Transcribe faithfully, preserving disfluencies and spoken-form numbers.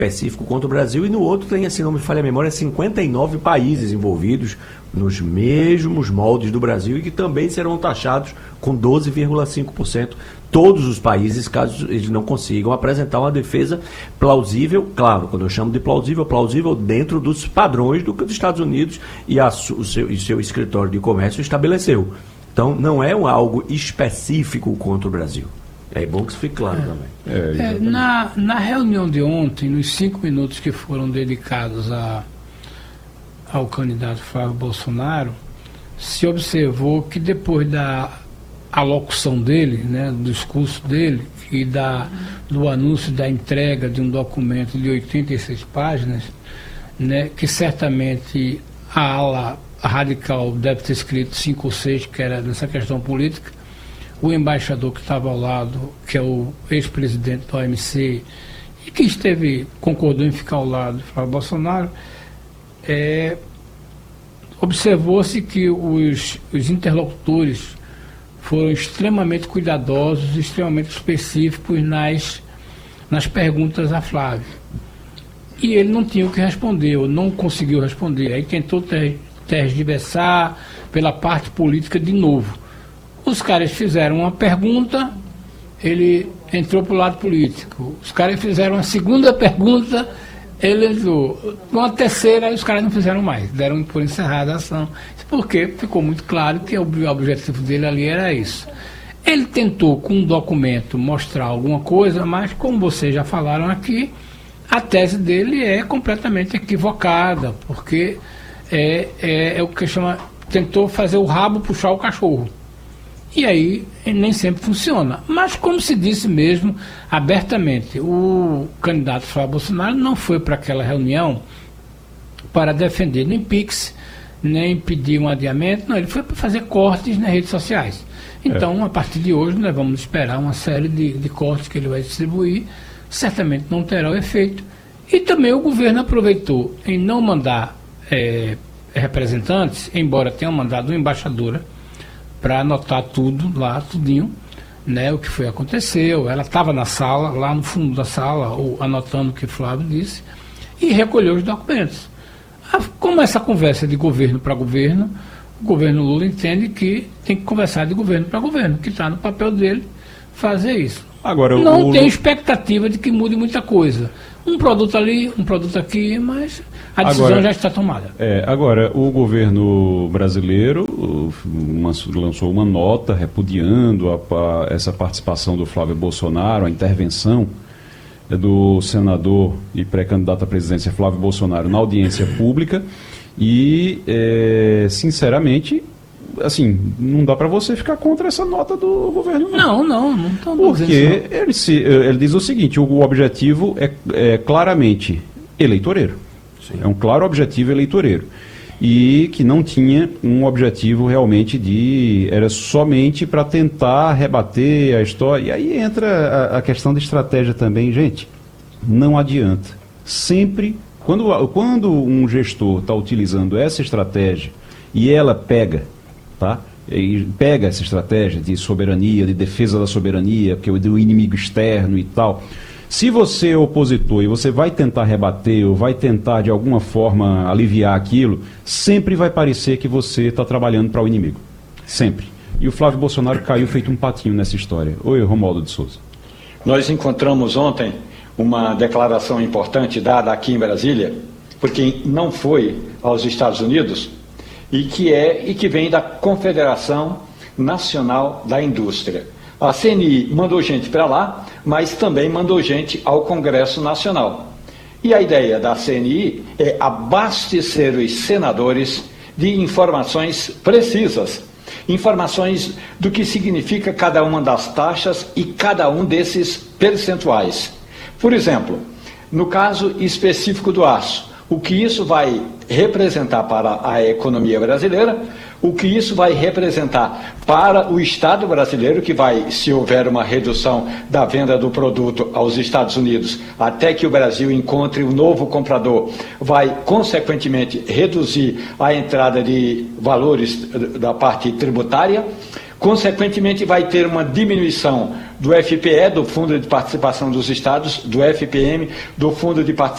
específico contra o Brasil, e no outro tem, se não me falha a memória, cinquenta e nove países envolvidos nos mesmos moldes do Brasil e que também serão taxados com doze vírgula cinco por cento todos os países, caso eles não consigam apresentar uma defesa plausível. Claro, quando eu chamo de plausível, plausível dentro dos padrões do que os Estados Unidos e a, o, seu, o seu escritório de comércio estabeleceu. Então, não é um, algo específico contra o Brasil. É bom que isso fique claro é. também. É, é, na, na reunião de ontem, nos cinco minutos que foram dedicados a, ao candidato Flávio Bolsonaro, se observou que depois da alocução dele, né, do discurso dele e da, do anúncio da entrega de um documento de oitenta e seis páginas, né, que certamente a ala radical deve ter escrito cinco ou seis, que era nessa questão política. O embaixador que estava ao lado, que é o ex-presidente do O M C, e que esteve, concordou em ficar ao lado de Flávio Bolsonaro, é, observou-se que os, os interlocutores foram extremamente cuidadosos, extremamente específicos nas, nas perguntas a Flávio. E ele não tinha o que responder, ou não conseguiu responder. Aí tentou ter, tergiversar pela parte política de novo. Os caras fizeram uma pergunta, ele entrou para o lado político. Os caras fizeram uma segunda pergunta, ele entrou. Uma terceira, aí os caras não fizeram mais, deram por encerrada a ação. Porque ficou muito claro que o objetivo dele ali era isso. Ele tentou, com um documento, mostrar alguma coisa, mas, como vocês já falaram aqui, a tese dele é completamente equivocada, porque é, é, é o que chama, tentou fazer o rabo puxar o cachorro. E aí nem sempre funciona. Mas, como se disse mesmo abertamente, o candidato Flávio Bolsonaro não foi para aquela reunião para defender nem Pix, nem pedir um adiamento, não, ele foi para fazer cortes nas redes sociais. Então, é. a partir de hoje, nós vamos esperar uma série de, de cortes que ele vai distribuir, certamente não terá o efeito. E também o governo aproveitou em não mandar é, representantes, embora tenha mandado uma embaixadora, para anotar tudo lá, tudinho, né, o que foi aconteceu. Ela estava na sala, lá no fundo da sala, ou, anotando o que Flávio disse, e recolheu os documentos. Como essa conversa é de governo para governo, o governo Lula entende que tem que conversar de governo para governo, que está no papel dele fazer isso. Agora, não o... tem expectativa de que mude muita coisa. Um produto ali, um produto aqui, mas a decisão agora, já está tomada. É, agora, o governo brasileiro uma, lançou uma nota repudiando a, a, essa participação do Flávio Bolsonaro, a intervenção do senador e pré-candidato à presidência Flávio Bolsonaro na audiência pública e, é, sinceramente, assim, não dá para você ficar contra essa nota do governo, não. Não, não, não estou Porque ele, se, ele diz o seguinte, o objetivo é, é claramente eleitoreiro. Sim. É um claro objetivo eleitoreiro. E que não tinha um objetivo realmente de... Era somente para tentar rebater a história. E aí entra a, a questão da estratégia também. Gente, não adianta. Sempre, quando, quando um gestor está utilizando essa estratégia e ela pega, tá? E pega essa estratégia de soberania, de defesa da soberania, que é do inimigo externo e tal. Se você é opositor e você vai tentar rebater ou vai tentar de alguma forma aliviar aquilo, sempre vai parecer que você está trabalhando para o inimigo. Sempre. E o Flávio Bolsonaro caiu feito um patinho nessa história. Oi, Romualdo de Souza. Nós encontramos ontem uma declaração importante dada aqui em Brasília, por quem não foi aos Estados Unidos, e que é e que vem da Confederação Nacional da Indústria. A C N I mandou gente para lá, mas também mandou gente ao Congresso Nacional. E a ideia da C N I é abastecer os senadores de informações precisas, informações do que significa cada uma das taxas e cada um desses percentuais. Por exemplo, no caso específico do aço, o que isso vai representar para a economia brasileira, o que isso vai representar para o Estado brasileiro, que vai, se houver uma redução da venda do produto aos Estados Unidos, até que o Brasil encontre um novo comprador, vai, consequentemente, reduzir a entrada de valores da parte tributária, consequentemente, vai ter uma diminuição do F P E, do Fundo de Participação dos Estados, do F P M, do Fundo de Participação